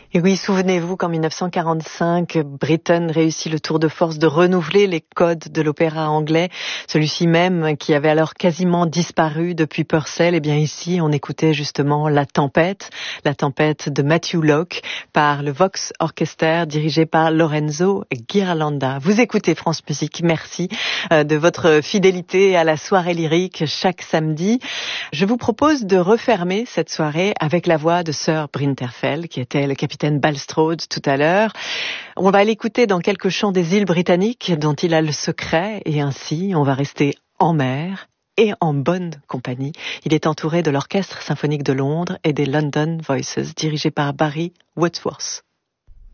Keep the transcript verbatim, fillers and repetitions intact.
Et oui, souvenez-vous qu'en dix-neuf cent quarante-cinq, Britten réussit le tour de force de renouveler les codes de l'opéra anglais, celui-ci même qui avait alors quasiment disparu depuis Purcell. Et bien ici, on écoutait justement La Tempête, La Tempête de Matthew Locke par le Vox Orchester dirigé par Lorenzo Ghirlanda. Vous écoutez France Musique, merci de votre fidélité à la soirée lyrique chaque samedi. Je vous propose de refermer cette soirée avec la voix de Sir Brinterfell, qui était le capitaine Balstrode tout à l'heure. On va l'écouter dans quelques chants des îles britanniques dont il a le secret, et ainsi on va rester en mer et en bonne compagnie. Il est entouré de l'Orchestre symphonique de Londres et des London Voices dirigé par Barry Wordsworth.